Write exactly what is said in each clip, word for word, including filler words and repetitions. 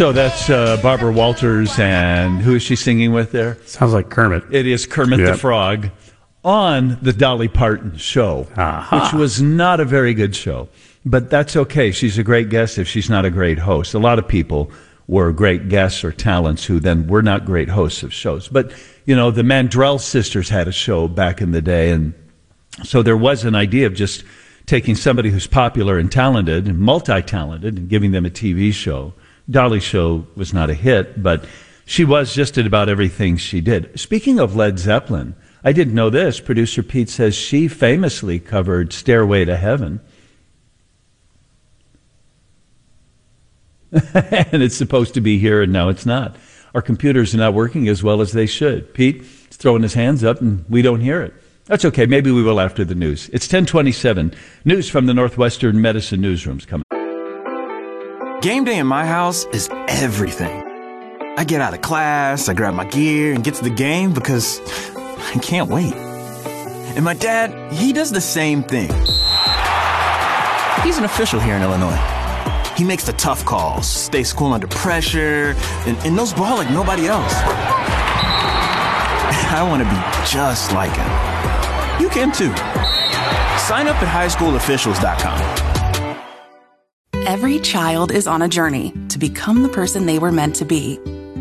So that's uh, Barbara Walters, and who is she singing with there? Sounds like Kermit. It is Kermit Yep. the Frog on the Dolly Parton show, Aha. which was not a very good show. But that's okay. She's a great guest if she's not a great host. A lot of people were great guests or talents who then were not great hosts of shows. But, you know, the Mandrell sisters had a show back in the day, and so there was an idea of just taking somebody who's popular and talented and multi-talented and giving them a T V show. Dolly's show was not a hit, but she was just at about everything she did. Speaking of Led Zeppelin, I didn't know this. Producer Pete says she famously covered Stairway to Heaven. And it's supposed to be here, and now it's not. Our computers are not working as well as they should. Pete is throwing his hands up, and we don't hear it. That's okay. Maybe we will after the news. It's ten twenty-seven. News from the Northwestern Medicine newsrooms coming. Game day in my house is everything. I get out of class, I grab my gear, and get to the game because I can't wait. And my dad, he does the same thing. He's an official here in Illinois. He makes the tough calls, stays cool under pressure, and, and knows ball like nobody else. I want to be just like him. You can too. Sign up at high school officials dot com. Every child is on a journey to become the person they were meant to be.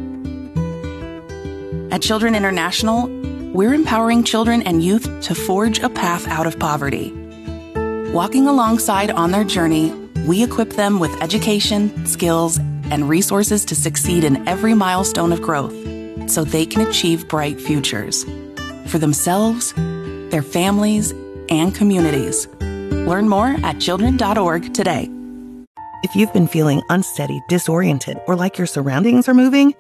At Children International, we're empowering children and youth to forge a path out of poverty. Walking alongside on their journey, we equip them with education, skills, and resources to succeed in every milestone of growth so they can achieve bright futures for themselves, their families, and communities. Learn more at children dot org today. If you've been feeling unsteady, disoriented, or like your surroundings are moving,